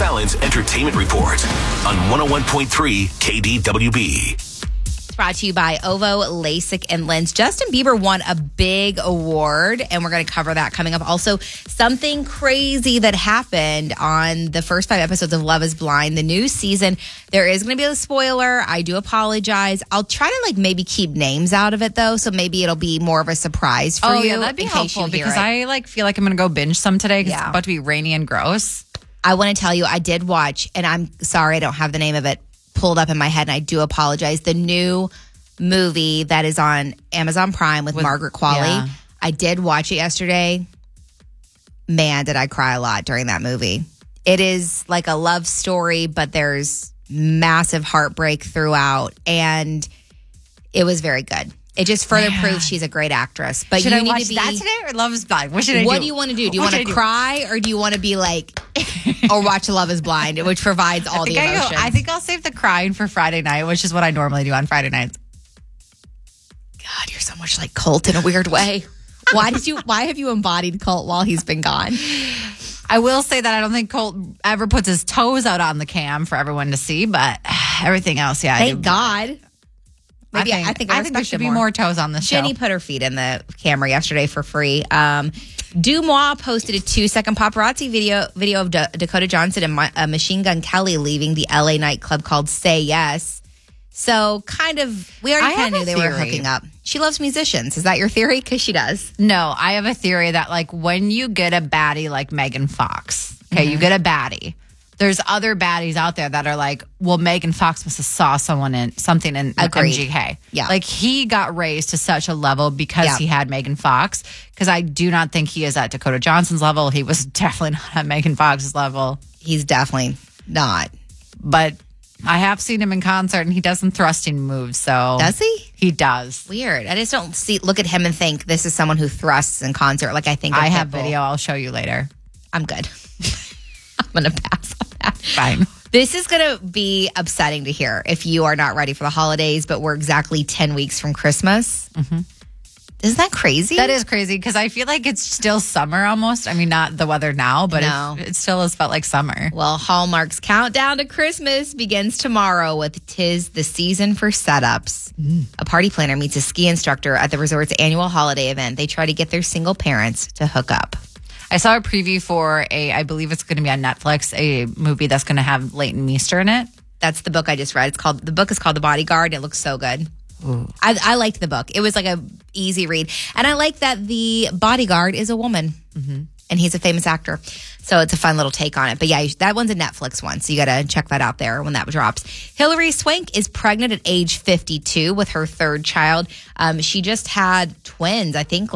Fallon's Entertainment Report on 101.3 KDWB. It's brought to you by OVO, LASIK, and Lens. Justin Bieber won a big award, and we're going to cover that coming up. Also, something crazy that happened on the first 5 episodes of Love is Blind, the new season. There is going to be a spoiler. I do apologize. I'll try to maybe keep names out of it, though, so maybe it'll be more of a surprise for you. Yeah, that'd be helpful because I feel like I'm going to go binge some today because it's about to be rainy and gross. I want to tell you, I did watch, and I'm sorry I don't have the name of it pulled up in my head, and I do apologize. The new movie that is on Amazon Prime with Margaret Qualley. Yeah. I did watch it yesterday. Man, did I cry a lot during that movie. It is like a love story, but there's massive heartbreak throughout, and it was very good. It just further proves she's a great actress. But should you I need watch to be that today or Love is Blind? What should I do? What do you want to do? Do you want to cry or do you want to be like, or watch Love is Blind, which provides all the emotions? I think I'll save the crying for Friday night, which is what I normally do on Friday nights. God, you're so much like Colt in a weird way. Why have you embodied Colt while he's been gone? I will say that I don't think Colt ever puts his toes out on the cam for everyone to see, but everything else, yeah. Thank God. Maybe I think there should be more toes on the show. Jenny put her feet in the camera yesterday for free. Dumois posted a 2-second paparazzi video of Dakota Johnson and Machine Gun Kelly leaving the LA nightclub called Say Yes. So we already kind of knew they were hooking up. She loves musicians. Is that your theory? Because she does. No, I have a theory that when you get a baddie like Megan Fox, okay, you get a baddie. There's other baddies out there that are like, well, Megan Fox must have saw something in MGK. Yeah. He got raised to such a level because he had Megan Fox. Because I do not think he is at Dakota Johnson's level. He was definitely not at Megan Fox's level. He's definitely not. But I have seen him in concert and he does some thrusting moves. So does he? He does. Weird. I just don't look at him and think this is someone who thrusts in concert. Like I think I have video. I'll show you later. I'm good. I'm going to pass on that. Fine. This is going to be upsetting to hear if you are not ready for the holidays, but we're exactly 10 weeks from Christmas. Mm-hmm. Isn't that crazy? That is crazy because I feel like it's still summer almost. I mean, not the weather now, but it still has felt like summer. Well, Hallmark's countdown to Christmas begins tomorrow with 'Tis the Season for Setups. A party planner meets a ski instructor at the resort's annual holiday event. They try to get their single parents to hook up. I saw a preview for I believe it's going to be on Netflix, a movie that's going to have Leighton Meester in it. That's the book I just read. The book is called The Bodyguard. It looks so good. I liked the book. It was like a easy read. And I like that the bodyguard is a woman. Mm-hmm. And he's a famous actor. So it's a fun little take on it. But yeah, that one's a Netflix one. So you got to check that out there when that drops. Hilary Swank is pregnant at age 52 with her third child. She just had twins, I think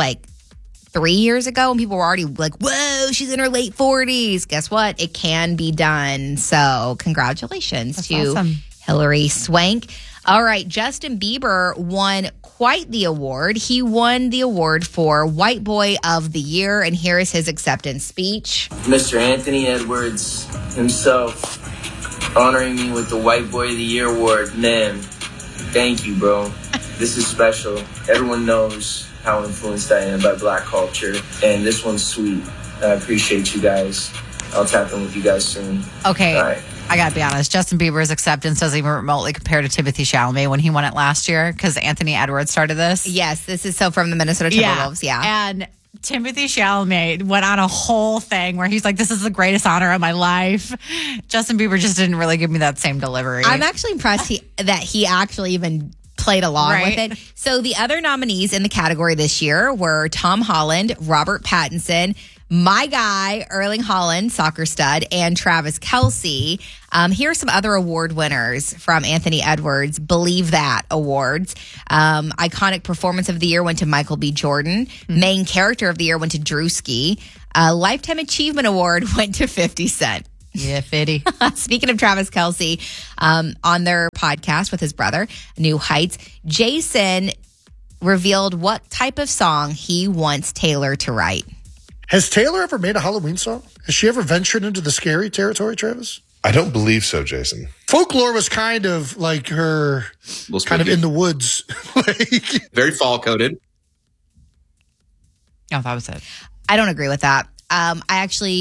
3 years ago, and people were already like, whoa, she's in her late 40s. Guess what? It can be done. So congratulations to awesome. Hilary Swank. All right, Justin Bieber won quite the award. He won the award for White Boy of the Year, and here is his acceptance speech. Mr. Anthony Edwards himself honoring me with the White Boy of the Year award. Man, thank you, bro. This is special. Everyone knows how influenced I am by Black culture, and this one's sweet. I appreciate you guys. I'll tap in with you guys soon. Okay. All right. I got to be honest. Justin Bieber's acceptance doesn't even remotely compare to Timothée Chalamet when he won it last year because Anthony Edwards started this. Yes, this is so from the Minnesota Timberwolves. Yeah. And Timothée Chalamet went on a whole thing where he's like, this is the greatest honor of my life. Justin Bieber just didn't really give me that same delivery. I'm actually impressed that he actually even played along with it. So the other nominees in the category this year were Tom Holland, Robert Pattinson, my guy, Erling Haaland, soccer stud, and Travis Kelce. Here are some other award winners from Anthony Edwards' Believe That Awards. Iconic Performance of the Year went to Michael B. Jordan. Main Character of the Year went to Drewski. Lifetime Achievement Award went to 50 Cent. Yeah, 50. Speaking of Travis Kelce, on their podcast with his brother, New Heights, Jason revealed what type of song he wants Taylor to write. Has Taylor ever made a Halloween song? Has she ever ventured into the scary territory, Travis? I don't believe so, Jason. Folklore was kind of like her, kind of in the woods. Very fall-coded. Oh, that was it. I don't agree with that. I actually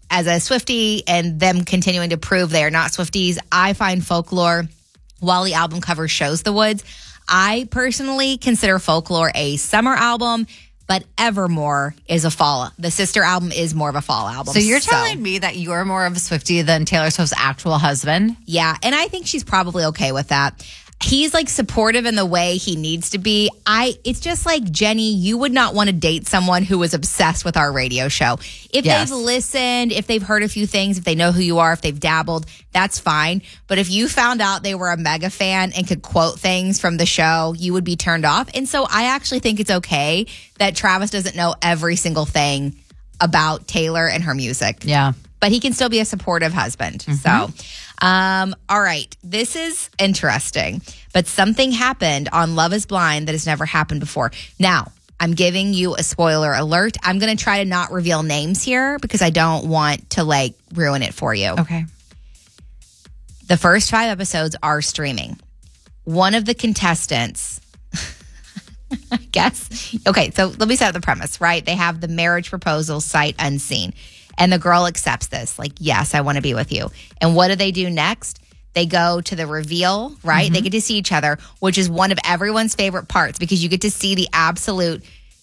as a Swiftie and them continuing to prove they are not Swifties, I find Folklore, while the album cover shows the woods, I personally consider Folklore a summer album, but Evermore is a fall. The sister album is more of a fall album. So you're telling me that you're more of a Swiftie than Taylor Swift's actual husband? Yeah, and I think she's probably okay with that. He's like supportive in the way he needs to be. It's just like, Jenny, you would not want to date someone who was obsessed with our radio show. If they've listened, if they've heard a few things, if they know who you are, if they've dabbled, that's fine. But if you found out they were a mega fan and could quote things from the show, you would be turned off. And so I actually think it's okay that Travis doesn't know every single thing about Taylor and her music. Yeah. But he can still be a supportive husband. So, all right. This is interesting. But something happened on Love is Blind that has never happened before. Now, I'm giving you a spoiler alert. I'm going to try to not reveal names here because I don't want to ruin it for you. Okay. The first 5 episodes are streaming. One of the contestants, I guess. Okay, so let me set up the premise, right? They have the marriage proposal sight unseen. And the girl accepts this, yes, I want to be with you. And what do they do next? They go to the reveal, right? Mm-hmm. They get to see each other, which is one of everyone's favorite parts because you get to see the absolute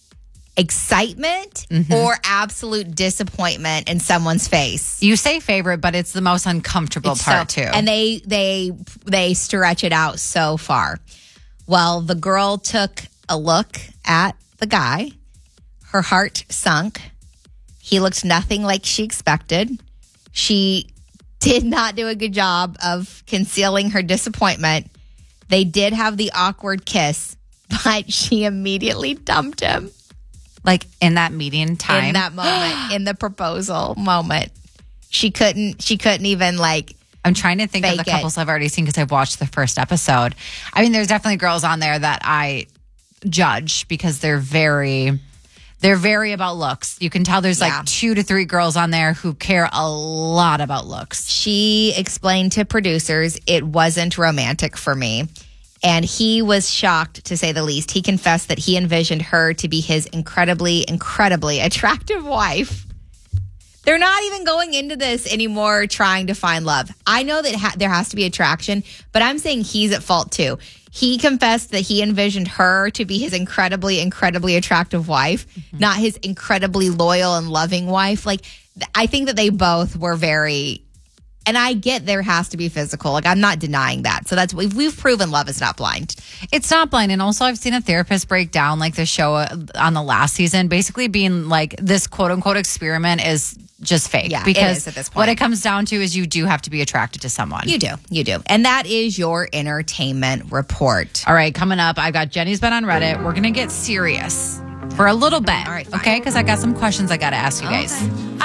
excitement or absolute disappointment in someone's face. You say favorite, but it's the most uncomfortable part too. And they stretch it out so far. Well, the girl took a look at the guy. Her heart sunk. He looked nothing like she expected. She did not do a good job of concealing her disappointment. They did have the awkward kiss, but she immediately dumped him. In that meeting time? In that moment, in the proposal moment. She couldn't even I'm trying to think of the couples I've already seen because I've watched the first episode. I mean, there's definitely girls on there that I judge because they're very about looks. You can tell there's 2 to 3 girls on there who care a lot about looks. She explained to producers it wasn't romantic for me. And he was shocked, to say the least. He confessed that he envisioned her to be his incredibly, incredibly attractive wife. They're not even going into this anymore trying to find love. I know that there has to be attraction, but I'm saying he's at fault too. He confessed that he envisioned her to be his incredibly, incredibly attractive wife, not his incredibly loyal and loving wife. I think that they both were very, and I get there has to be physical. I'm not denying that. So we've proven love is not blind. It's not blind. And also I've seen a therapist break down the show on the last season, basically being this quote unquote experiment is just fake. Yeah, because it is at this point. What it comes down to is you do have to be attracted to someone. You do. And that is your entertainment report. All right, coming up, I've got Jenny's Been on Reddit. We're going to get serious for a little bit. All right, fine. Okay, because I got some questions I got to ask you guys.